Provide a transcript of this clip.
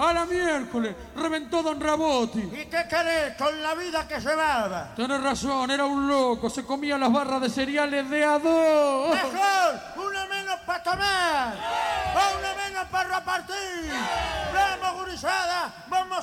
A la miércoles, reventó Don Rabotti. ¿Y qué querés con la vida que llevaba? Tenés razón, era un loco, se comía las barras de cereales de a dos. Mejor, una menos para tomar, una menos para repartir. Vamos, gurizada, vamos